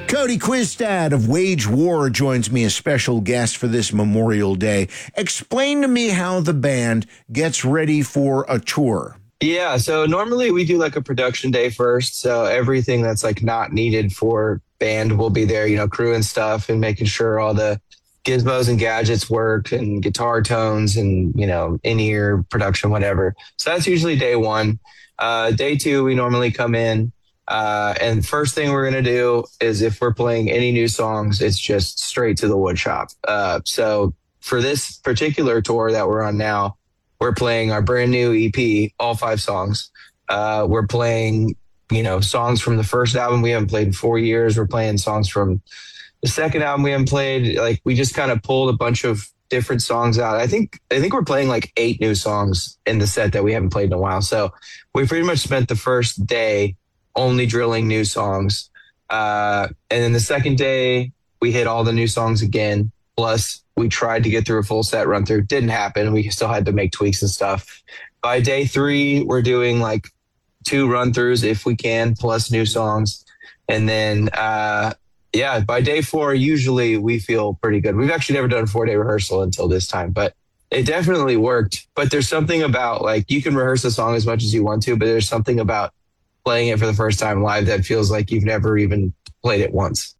Cody Quistad of Wage War joins me as special guest for this Memorial Day. Explain to me how the band gets ready for a tour. Yeah, so normally we do like a production day first. So everything that's like not needed for band will be there, crew and stuff, and making sure all the gizmos and gadgets work and guitar tones and, in-ear production, whatever. So that's usually day one. Day two, we normally come in. And first thing we're going to do is if we're playing any new songs, it's just straight to the wood shop. So for this particular tour that we're on now, we're playing our brand new EP, all 5 songs. We're playing, songs from the first album we haven't played in 4 years. We're playing songs from the second album we haven't played. Like, we just kind of pulled a bunch of different songs out. I think we're playing like 8 new songs in the set that we haven't played in a while. So we pretty much spent the first day only drilling new songs. And then the second day, we hit all the new songs again. Plus, we tried to get through a full set run through. Didn't happen. We still had to make tweaks and stuff. By day 3, we're doing like 2 run throughs if we can, plus new songs. And then, by day 4, usually we feel pretty good. We've actually never done a 4-day rehearsal until this time, but it definitely worked. But there's something about, like, you can rehearse a song as much as you want to, but there's something about playing it for the first time live that feels like you've never even played it once.